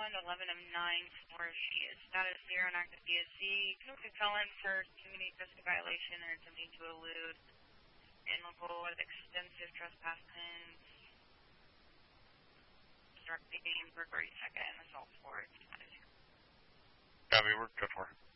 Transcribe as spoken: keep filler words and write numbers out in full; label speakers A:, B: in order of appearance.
A: one, eleven of nine for she is status zero and active D S C. Convicted felon for community custody violation and attempting to elude in local with extensive trespassing, obstructing, burglary second, assault for.
B: Copy, we're good for.